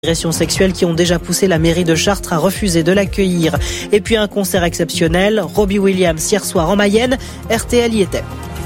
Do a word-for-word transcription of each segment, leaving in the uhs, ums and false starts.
Agressions sexuelles qui ont déjà poussé la mairie de Chartres à refuser de l'accueillir. Et puis un concert exceptionnel, Robbie Williams hier soir en Mayenne, R T L y était.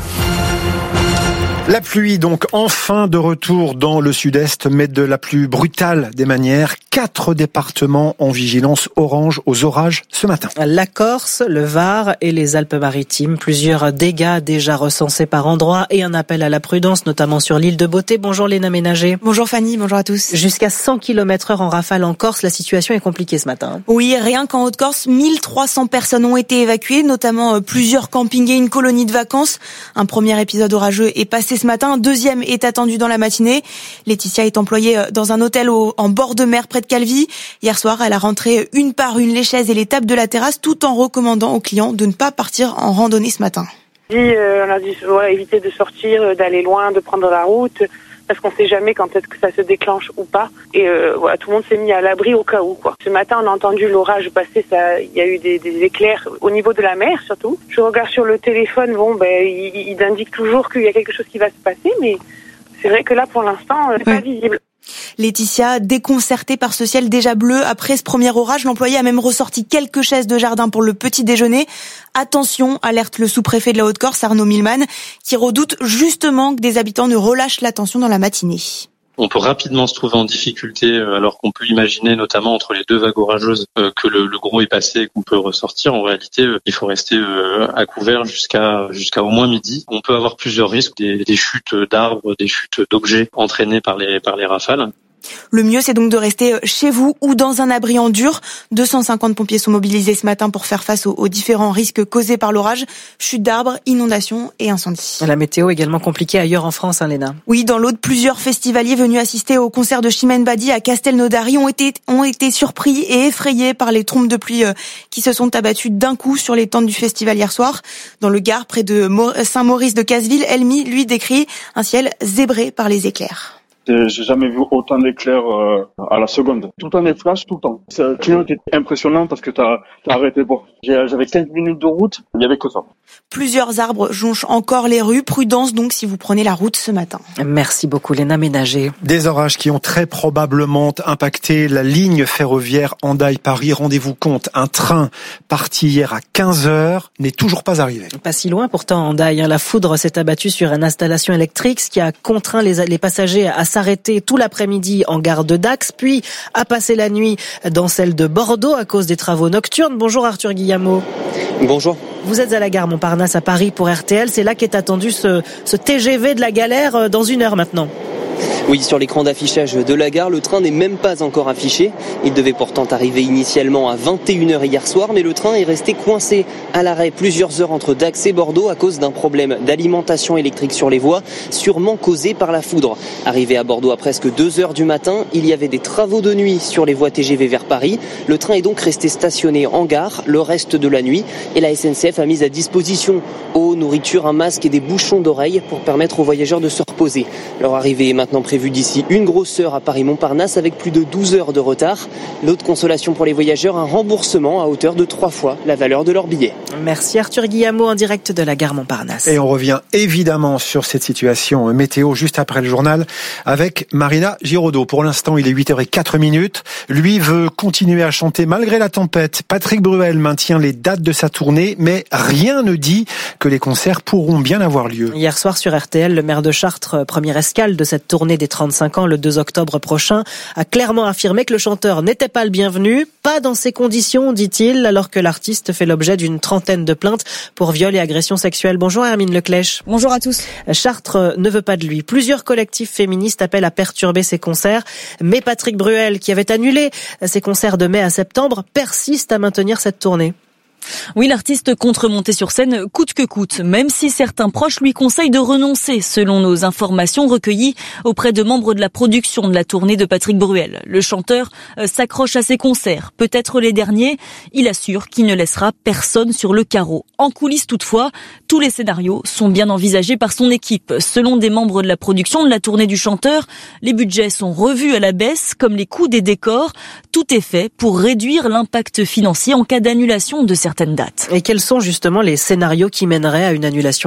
La pluie donc enfin de retour dans le sud-est, mais de la plus brutale des manières. Quatre départements en vigilance orange aux orages ce matin. La Corse, le Var et les Alpes-Maritimes. Plusieurs dégâts déjà recensés par endroits et un appel à la prudence, notamment sur l'île de Beauté. Bonjour Léna Ménager. Bonjour Fanny, bonjour à tous. Jusqu'à cent kilomètres heure en rafale en Corse, la situation est compliquée ce matin. Oui, rien qu'en Haute-Corse, mille trois cents personnes ont été évacuées, notamment plusieurs campings et une colonie de vacances. Un premier épisode orageux est passé ce matin, un deuxième est attendu dans la matinée. Laetitia est employée dans un hôtel au, en bord de mer près de Calvi. Hier soir, elle a rentré une par une les chaises et les tables de la terrasse, tout en recommandant aux clients de ne pas partir en randonnée ce matin. Euh, on a dit voilà, éviter de sortir, d'aller loin, de prendre la route, parce qu'on ne sait jamais quand est-ce que ça se déclenche ou pas. Et euh, voilà, tout le monde s'est mis à l'abri au cas où, quoi. Ce matin, on a entendu l'orage passer, ça, il y a eu des, des éclairs au niveau de la mer surtout. Je regarde sur le téléphone, bon, ben, il, il indique toujours qu'il y a quelque chose qui va se passer, mais c'est vrai que là, pour l'instant, c'est pas visible. Laetitia, déconcertée par ce ciel déjà bleu après ce premier orage, l'employé a même ressorti quelques chaises de jardin pour le petit déjeuner. Attention, alerte le sous-préfet de la Haute-Corse, Arnaud Milman, qui redoute justement que des habitants ne relâchent l'attention dans la matinée. On peut rapidement se trouver en difficulté alors qu'on peut imaginer, notamment entre les deux vagues orageuses, que le, le gros est passé et qu'on peut ressortir. En réalité, il faut rester à couvert jusqu'à jusqu'à au moins midi. On peut avoir plusieurs risques, des, des chutes d'arbres, des chutes d'objets entraînées par les par les rafales. Le mieux, c'est donc de rester chez vous ou dans un abri en dur. deux cent cinquante pompiers sont mobilisés ce matin pour faire face aux, aux différents risques causés par l'orage. Chutes d'arbres, inondations et incendies. La météo également compliquée ailleurs en France, hein, Léna. Oui, dans l'Aude, plusieurs festivaliers venus assister au concert de Chimène Badi à Castelnaudary ont été, ont été surpris et effrayés par les trompes de pluie qui se sont abattues d'un coup sur les tentes du festival hier soir. Dans le Gard, près de Saint-Maurice de Casseville, Elmi, lui, décrit un ciel zébré par les éclairs. J'ai jamais vu autant d'éclairs euh, à la seconde. Tout le temps des flashs, tout le temps. Ce client était impressionnant parce que t'as, t'as arrêté. Bon, j'avais quinze minutes de route, il n'y avait que ça. Plusieurs arbres jonchent encore les rues. Prudence donc si vous prenez la route ce matin. Merci beaucoup Léna Ménager. Des orages qui ont très probablement impacté la ligne ferroviaire Hendaye-Paris. Rendez-vous compte, un train parti hier à quinze heures n'est toujours pas arrivé. Pas si loin pourtant Hendaye. La foudre s'est abattue sur une installation électrique, ce qui a contraint les, les passagers à s'arrêter tout l'après-midi en gare de Dax, puis à passer la nuit dans celle de Bordeaux à cause des travaux nocturnes. Bonjour Arthur Guillamot. Bonjour. Vous êtes à la gare Montparnasse à Paris pour R T L. C'est là qu'est attendu ce, ce T G V de la galère dans une heure maintenant. Oui, sur l'écran d'affichage de la gare, le train n'est même pas encore affiché. Il devait pourtant arriver initialement à vingt et une heures hier soir, mais le train est resté coincé à l'arrêt plusieurs heures entre Dax et Bordeaux à cause d'un problème d'alimentation électrique sur les voies, sûrement causé par la foudre. Arrivé à Bordeaux à presque deux heures du matin, il y avait des travaux de nuit sur les voies T G V vers Paris. Le train est donc resté stationné en gare le reste de la nuit et la S N C F a mis à disposition eau, nourriture, un masque et des bouchons d'oreilles pour permettre aux voyageurs de se reposer. Leur arrivée est maintenant prévue d'ici une grosse heure à Paris-Montparnasse avec plus de douze heures de retard. L'autre consolation pour les voyageurs, un remboursement à hauteur de trois fois la valeur de leur billet. Merci Arthur Guillamot en direct de la gare Montparnasse. Et on revient évidemment sur cette situation météo juste après le journal avec Marina Giraudot. Pour l'instant, il est huit heures zéro quatre minutes. Lui veut continuer à chanter malgré la tempête. Patrick Bruel maintient les dates de sa tournée, mais rien ne dit que les concerts pourront bien avoir lieu. Hier soir sur R T L, le maire de Chartres, première escale de cette tournée des trente-cinq ans le deux octobre prochain, a clairement affirmé que le chanteur n'était pas le bienvenu, pas dans ces conditions, dit-il, alors que l'artiste fait l'objet d'une trentaine de plaintes pour viol et agression sexuelle. Bonjour Hermine Leclèche. Bonjour à tous. Chartres ne veut pas de lui. Plusieurs collectifs féministes appellent à perturber ses concerts, mais Patrick Bruel, qui avait annulé ses concerts de mai à septembre, persiste à maintenir cette tournée. Oui, l'artiste compte remonter sur scène coûte que coûte, même si certains proches lui conseillent de renoncer, selon nos informations recueillies auprès de membres de la production de la tournée de Patrick Bruel. Le chanteur s'accroche à ses concerts, peut-être les derniers. Il assure qu'il ne laissera personne sur le carreau. En coulisses toutefois, tous les scénarios sont bien envisagés par son équipe. Selon des membres de la production de la tournée du chanteur, les budgets sont revus à la baisse, comme les coûts des décors. Tout est fait pour réduire l'impact financier en cas d'annulation de certaines dates. Et quels sont justement les scénarios qui mèneraient à une annulation, Hermine ?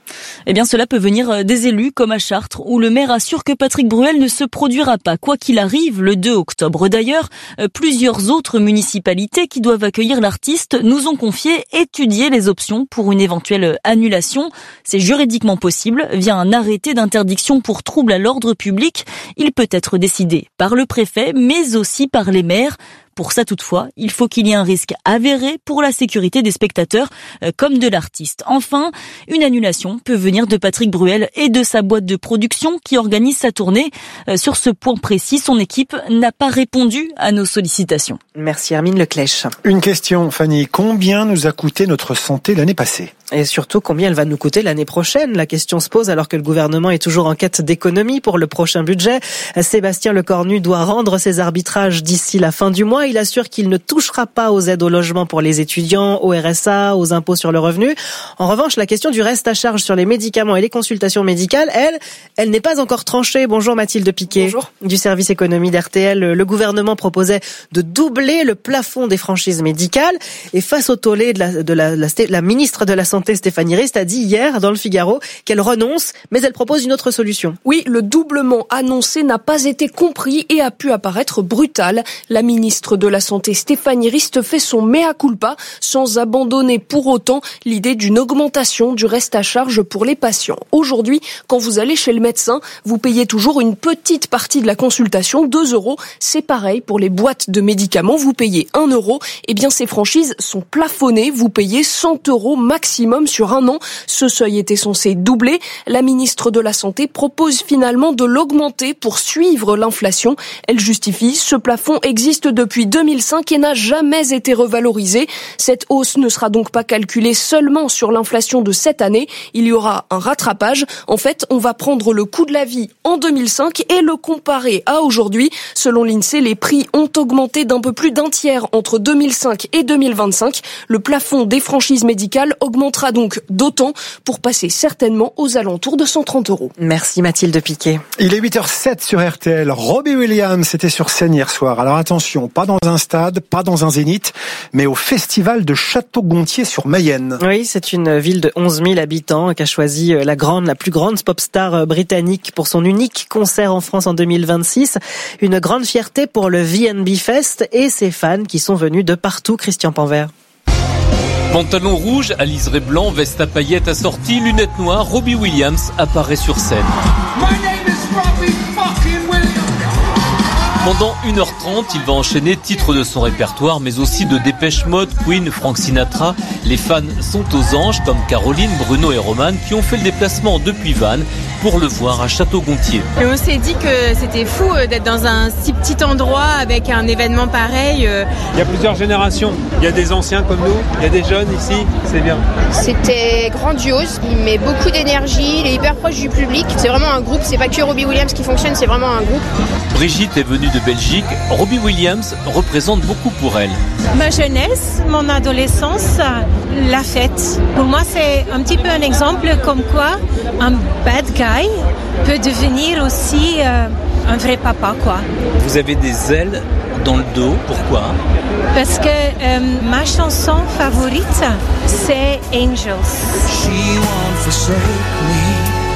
Eh bien, cela peut venir des élus comme à Chartres, où le maire assure que Patrick Bruel ne se produira pas, quoi qu'il arrive, le deux octobre. D'ailleurs, plusieurs autres municipalités qui doivent accueillir l'artiste nous ont confié étudier les options pour une éventuelle annulation. C'est juridiquement possible via un arrêté d'interdiction pour trouble à l'ordre public. Il peut être décidé par le préfet, mais aussi par les maires. Pour ça, toutefois, il faut qu'il y ait un risque avéré pour la sécurité des spectateurs euh, comme de l'artiste. Enfin, une annulation peut venir de Patrick Bruel et de sa boîte de production qui organise sa tournée. Euh, sur ce point précis, son équipe n'a pas répondu à nos sollicitations. Merci Hermine Leclèche. Une question, Fanny. Combien nous a coûté notre santé l'année passée ? Et surtout, combien elle va nous coûter l'année prochaine ? La question se pose alors que le gouvernement est toujours en quête d'économie pour le prochain budget. Sébastien Lecornu doit rendre ses arbitrages d'ici la fin du mois. Il assure qu'il ne touchera pas aux aides au logement pour les étudiants, au R S A, aux impôts sur le revenu. En revanche, la question du reste à charge sur les médicaments et les consultations médicales, elle, elle n'est pas encore tranchée. Bonjour Mathilde Piquet. Bonjour. Du service économie d'R T L. Le gouvernement proposait de doubler le plafond des franchises médicales. Et face au tollé de la, de la, la, la ministre de la Santé, Stéphanie Rist, a dit hier dans le Figaro qu'elle renonce, mais elle propose une autre solution. Oui, le doublement annoncé n'a pas été compris et a pu apparaître brutal. La ministre de la Santé, Stéphanie Rist, fait son mea culpa sans abandonner pour autant l'idée d'une augmentation du reste à charge pour les patients. Aujourd'hui, quand vous allez chez le médecin, vous payez toujours une petite partie de la consultation, deux euros. C'est pareil pour les boîtes de médicaments, vous payez un euro. Eh bien, ces franchises sont plafonnées, vous payez cent euros maximum sur un an. Ce seuil était censé doubler. La ministre de la Santé propose finalement de l'augmenter pour suivre l'inflation. Elle justifie, ce plafond existe depuis deux mille cinq et n'a jamais été revalorisé. Cette hausse ne sera donc pas calculée seulement sur l'inflation de cette année. Il y aura un rattrapage. En fait, on va prendre le coût de la vie en deux mille cinq et le comparer à aujourd'hui. Selon l'INSEE, les prix ont augmenté d'un peu plus d'un tiers entre deux mille cinq et deux mille vingt-cinq. Le plafond des franchises médicales augmentera donc d'autant pour passer certainement aux alentours de cent trente euros. Merci Mathilde Piquet. Il est huit heures zéro sept sur R T L. Robbie Williams était sur scène hier soir. Alors attention, pas dans un stade, pas dans un zénith, mais au festival de Château-Gontier sur Mayenne. Oui, c'est une ville de onze mille habitants qui a choisi la grande, la plus grande pop star britannique pour son unique concert en France en deux mille vingt-six. Une grande fierté pour le V and B Fest et ses fans qui sont venus de partout. Christian Panvert. Pantalon rouge, à liseré blanc, veste à paillettes assortie, lunettes noires, Robbie Williams apparaît sur scène. Pendant une heure trente, il va enchaîner titres de son répertoire, mais aussi de Dépêche Mode, Queen, Frank Sinatra. Les fans sont aux anges, comme Caroline, Bruno et Roman, qui ont fait le déplacement depuis Vannes pour le voir à Château-Gontier. Et on s'est dit que c'était fou d'être dans un si petit endroit avec un événement pareil. Il y a plusieurs générations. Il y a des anciens comme nous, il y a des jeunes ici, c'est bien. C'était grandiose, il met beaucoup d'énergie, il est hyper proche du public. C'est vraiment un groupe, c'est pas que Robbie Williams qui fonctionne, c'est vraiment un groupe. Brigitte est venue de Belgique. Robbie Williams représente beaucoup pour elle. Ma jeunesse, mon adolescence, la fête. Pour moi, c'est un petit peu un exemple comme quoi un bad guy peut devenir aussi euh, un vrai papa, quoi. Vous avez des ailes dans le dos, pourquoi ? Parce que euh, ma chanson favorite, c'est Angels. She won't forsake me.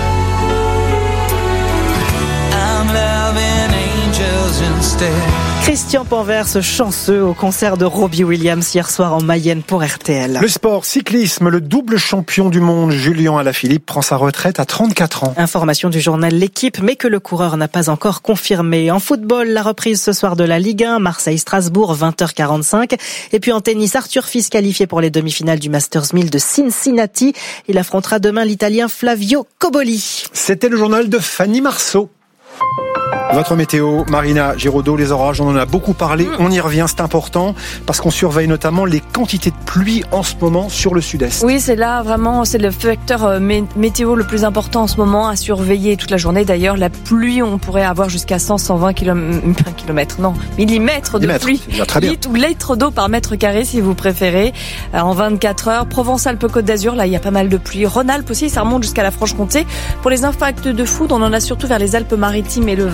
I'm loving angels instead. Christian Panvert, ce chanceux au concert de Robbie Williams hier soir en Mayenne pour R T L. Le sport, cyclisme, le double champion du monde Julien Alaphilippe prend sa retraite à trente-quatre ans. Information du journal L'Équipe, mais que le coureur n'a pas encore confirmé. En football, la reprise ce soir de la Ligue un, Marseille-Strasbourg, vingt heures quarante-cinq. Et puis en tennis, Arthur Fils qualifié pour les demi-finales du Masters mille de Cincinnati. Il affrontera demain l'Italien Flavio Cobolli. C'était le journal de Fanny Marceau. Votre météo, Marina Giraudot, les orages, on en a beaucoup parlé, on y revient, c'est important, parce qu'on surveille notamment les quantités de pluie en ce moment sur le sud-est. Oui, c'est là vraiment, c'est le facteur météo le plus important en ce moment à surveiller toute la journée. D'ailleurs, la pluie, on pourrait avoir jusqu'à cent à cent vingt kilomètres, non, millimètres de Millimètres, pluie, très bien. litres ou litres d'eau par mètre carré si vous préférez, en vingt-quatre heures. Provence-Alpes-Côte d'Azur, là, il y a pas mal de pluie. Rhône-Alpes aussi, ça remonte jusqu'à la Franche-Comté. Pour les impacts de foudre, on en a surtout vers les Alpes-Maritimes et le Var.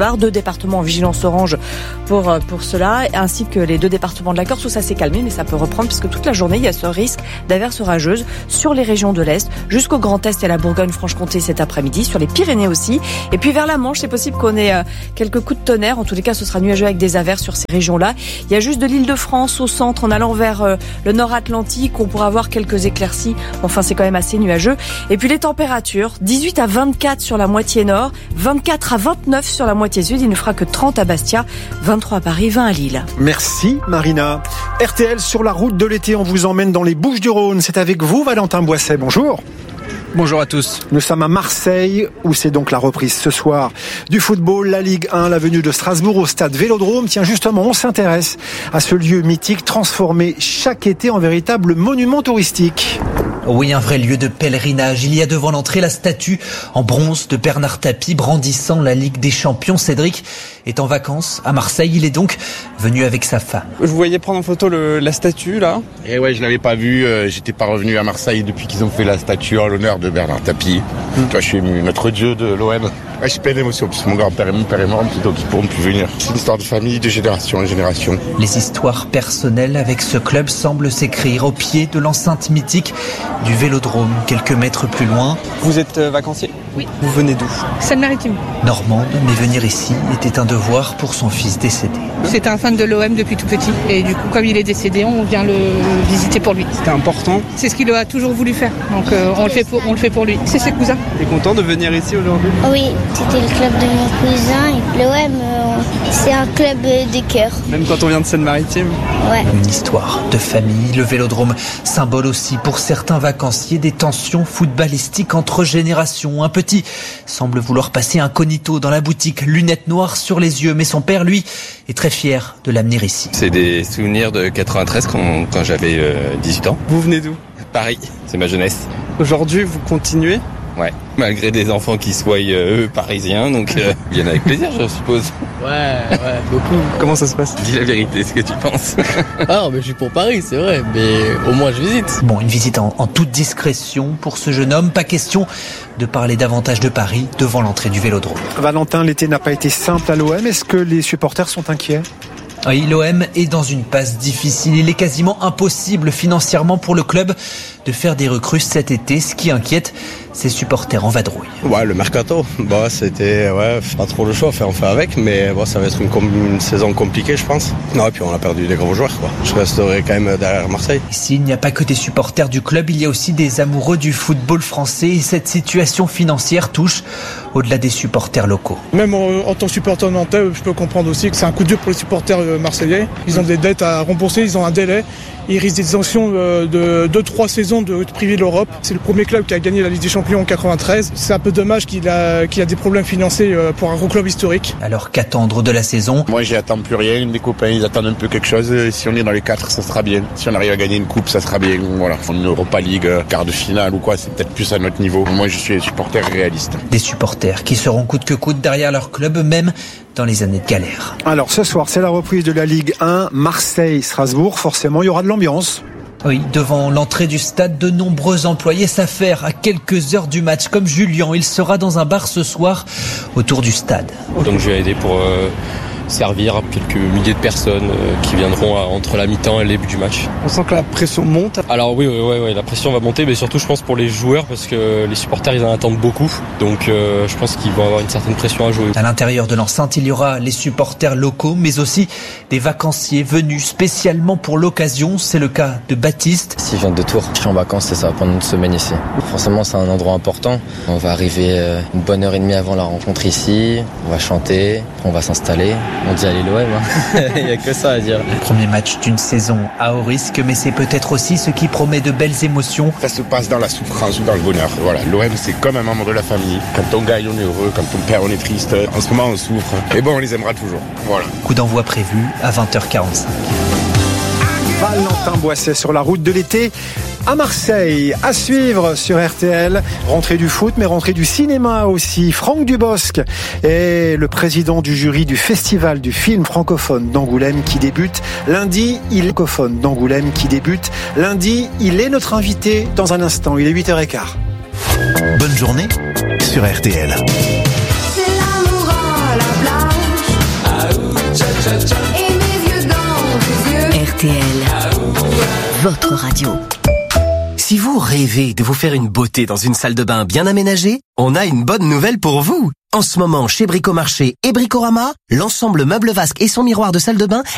noir. Deux départements en vigilance orange pour, pour cela, ainsi que les deux départements de la Corse où ça s'est calmé, mais ça peut reprendre puisque toute la journée, il y a ce risque d'averses orageuses sur les régions de l'Est, jusqu'au Grand Est et à la Bourgogne-Franche-Comté cet après-midi, sur les Pyrénées aussi. Et puis vers la Manche, c'est possible qu'on ait quelques coups de tonnerre. En tous les cas, ce sera nuageux avec des averses sur ces régions-là. Il y a juste de l'Île-de-France au centre, en allant vers le nord Atlantique, on pourra avoir quelques éclaircies. Enfin, c'est quand même assez nuageux. Et puis les températures, dix-huit à vingt-quatre sur la moitié nord, vingt-quatre à vingt-neuf sur la moitié sud. Il ne fera que trente à Bastia, vingt-trois à Paris, vingt à Lille. Merci Marina. R T L sur la route de l'été, on vous emmène dans les Bouches-du-Rhône. C'est avec vous Valentin Boisset. Bonjour. Bonjour à tous. Nous sommes à Marseille, où c'est donc la reprise ce soir du football, la Ligue un, la venue de Strasbourg au stade Vélodrome. Tiens, justement, on s'intéresse à ce lieu mythique transformé chaque été en véritable monument touristique. Oui, un vrai lieu de pèlerinage. Il y a devant l'entrée la statue en bronze de Bernard Tapie brandissant la Ligue des Champions. Cédric est en vacances à Marseille. Il est donc venu avec sa femme. Je vous voyais prendre en photo le, la statue là. Et ouais, je l'avais pas vu. Euh, j'étais pas revenu à Marseille depuis qu'ils ont fait la statue en l'honneur de Bernard Tapie. Mmh. Toi, je suis notre dieu de l'O M. Ouais, je suis plein d'émotions, parce que mon grand-père et mon père est mort, donc ils pourront plus venir. C'est une histoire de famille, de génération en génération. Les histoires personnelles avec ce club semblent s'écrire au pied de l'enceinte mythique du Vélodrome, quelques mètres plus loin. Vous êtes euh, vacancier ? Oui. Vous venez d'où ? Seine-Maritime. Normande, mais venir ici était un devoir pour son fils décédé. C'était un fan de l'O M depuis tout petit, et du coup, comme il est décédé, on vient le visiter pour lui. C'était important ? C'est ce qu'il a toujours voulu faire, donc euh, on, le fait pour, on le fait pour lui. C'est ses cousins. Tu es content de venir ici aujourd'hui ? Oui. C'était le club de mon cousin et l'O M, euh, c'est un club de cœur. Même quand on vient de Seine-Maritime ? Ouais. Une histoire de famille, le Vélodrome, symbole aussi pour certains vacanciers des tensions footballistiques entre générations. Un petit semble vouloir passer incognito dans la boutique, lunettes noires sur les yeux, mais son père, lui, est très fier de l'amener ici. C'est des souvenirs de quatre-vingt-treize quand, quand j'avais euh, dix-huit ans. Vous venez d'où ? Paris, c'est ma jeunesse. Aujourd'hui, vous continuez ? Ouais, malgré des enfants qui soient euh, eux parisiens, donc euh, viennent avec plaisir, je suppose. Ouais, ouais, beaucoup. Comment ça se passe ? Dis la vérité, ce que tu penses. Ah, mais je suis pour Paris, c'est vrai, mais au moins je visite. Bon, une visite en, en toute discrétion pour ce jeune homme. Pas question de parler davantage de Paris devant l'entrée du Vélodrome. Valentin, l'été n'a pas été simple à l'O M. Est-ce que les supporters sont inquiets ? Oui, l'O M est dans une passe difficile. Il est quasiment impossible financièrement pour le club de faire des recrues cet été, ce qui inquiète ses supporters en vadrouille. Ouais, le mercato, bah c'était ouais, pas trop le choix, on fait avec, mais bon, ça va être une, com- une saison compliquée, je pense. Non, et puis on a perdu des gros joueurs, quoi. Je resterai quand même derrière Marseille. Ici, il n'y a pas que des supporters du club, il y a aussi des amoureux du football français, et cette situation financière touche au-delà des supporters locaux. Même en, en tant que supporter nantais, je peux comprendre aussi que c'est un coup dur pour les supporters marseillais. Ils ont des dettes à rembourser, ils ont un délai. Ils risquent des sanctions de deux trois saisons de privé de l'Europe. C'est le premier club qui a gagné la Ligue des Champions en quatre-vingt-treize. C'est un peu dommage qu'il a, qu'il a des problèmes financiers pour un gros club historique. Alors qu'attendre de la saison ? Moi, j'y attends plus rien. Mes copains, ils attendent un peu quelque chose. Si on est dans les quatre, ça sera bien. Si on arrive à gagner une coupe, ça sera bien. Voilà, une Europa League, quart de finale ou quoi, c'est peut-être plus à notre niveau. Moi, je suis supporter réaliste. Des supporters qui seront coûte que coûte derrière leur club, même dans les années de galère. Alors ce soir, c'est la reprise de la Ligue un, Marseille-Strasbourg. Forcément, il y aura de l'ambiance. Oui, devant l'entrée du stade, de nombreux employés s'affairent à quelques heures du match. Comme Julien, il sera dans un bar ce soir autour du stade. Donc je vais aider pour euh, servir quelques milliers de personnes euh, qui viendront à, entre la mi-temps et le début du match. On sent que la pression monte. Alors oui, oui, oui, oui, la pression va monter, mais surtout je pense pour les joueurs parce que les supporters ils en attendent beaucoup. Donc euh, je pense qu'ils vont avoir une certaine pression à jouer. À l'intérieur de l'enceinte, il y aura les supporters locaux, mais aussi des vacanciers venus spécialement pour l'occasion. C'est le cas de Baptiste. Si je viens de Tours, je suis en vacances et ça va prendre une semaine ici. Forcément, c'est un endroit important. On va arriver une bonne heure et demie avant la rencontre ici. On va chanter, on va s'installer. On dit allez l'O M, hein. Il n'y a que ça à dire. Premier match d'une saison à haut risque, mais c'est peut-être aussi ce qui promet de belles émotions. Ça se passe dans la souffrance ou dans le bonheur. Voilà, l'O M c'est comme un membre de la famille. Quand on gagne, on est heureux. Quand on perd, on est triste. En ce moment, on souffre. Mais bon, on les aimera toujours. Voilà. Coup d'envoi prévu à vingt heures quarante-cinq. Valentin Boisset sur la route de l'été à Marseille. À suivre sur R T L. Rentrée du foot, mais rentrée du cinéma aussi. Franck Dubosc est le président du jury du Festival du film francophone d'Angoulême qui débute lundi. Il est francophone d'Angoulême qui débute lundi. Il est notre invité dans un instant. Il est huit heures quinze. Bonne journée sur R T L. C'est l'amour à la plage. et mes yeux dans tes yeux. R T L, votre radio. Si vous rêvez de vous faire une beauté dans une salle de bain bien aménagée, on a une bonne nouvelle pour vous. En ce moment, chez Bricomarché et Bricorama, l'ensemble meuble vasque et son miroir de salle de bain